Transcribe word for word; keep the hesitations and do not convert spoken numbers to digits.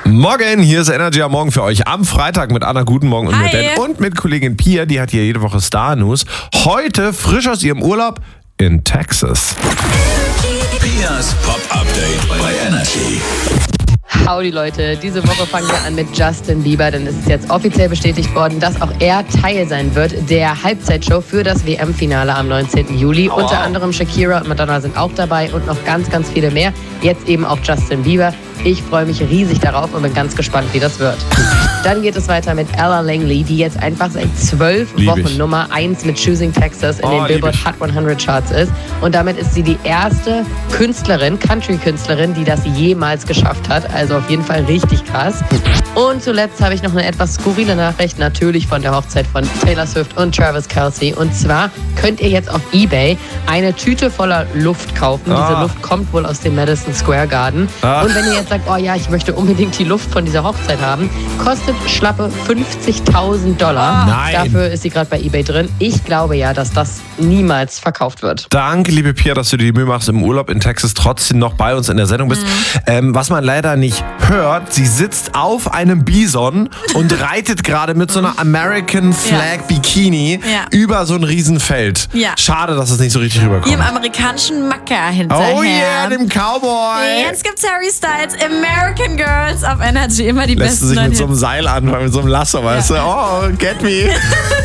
Morgen, hier ist Energy am Morgen für euch. Am Freitag mit Anna, guten Morgen und Hi. mit Ben und mit Kollegin Pia, die hat hier jede Woche Star News. Heute frisch aus ihrem Urlaub in Texas. Pias Pop-Update bei Energy. Howdy Leute, diese Woche fangen wir an mit Justin Bieber, denn es ist jetzt offiziell bestätigt worden, dass auch er Teil sein wird der Halbzeitshow für das W M-Finale am neunzehnten Juli. Oh. Unter anderem Shakira und Madonna sind auch dabei und noch ganz, ganz viele mehr. Jetzt eben auch Justin Bieber. Ich freue mich riesig darauf und bin ganz gespannt, wie das wird. Dann geht es weiter mit Ella Langley, die jetzt einfach seit zwölf Lieb Wochen ich. Nummer eins mit Choosing Texas in Oh, den lieb Billboard ich. Hot hundert Charts ist. Und damit ist sie die erste Künstlerin, Country-Künstlerin, die das jemals geschafft hat. Also auf jeden Fall richtig krass. Und zuletzt habe ich noch eine etwas skurrile Nachricht, natürlich von der Hochzeit von Taylor Swift und Travis Kelce. Und zwar könnt ihr jetzt auf eBay eine Tüte voller Luft kaufen. Ah. Diese Luft kommt wohl aus dem Madison Square Garden. Ah. Und wenn ihr jetzt sagt, oh ja, ich möchte unbedingt die Luft von dieser Hochzeit haben, kostet schlappe fünfzigtausend Dollar. Nein. Dafür ist sie gerade bei eBay drin. Ich glaube ja, dass das niemals verkauft wird. Danke, liebe Pia, dass du dir die Mühe machst, im Urlaub in Texas trotzdem noch bei uns in der Sendung bist. Mhm. Ähm, was man leider nicht hört, sie sitzt auf einem Bison und reitet gerade mit so einer American Flag Bikini Ja. über so ein Riesenfeld. Ja. Schade, dass es nicht so richtig rüberkommt. Ihrem amerikanischen Macker hinterher. Oh yeah, dem Cowboy. Jetzt gibt's Harry Styles, American Girls auf Energy, immer die Lässt sie besten sich mit neuen so einem Hits. Seil an, mit so einem Lasso, weißt du? Oh, get me.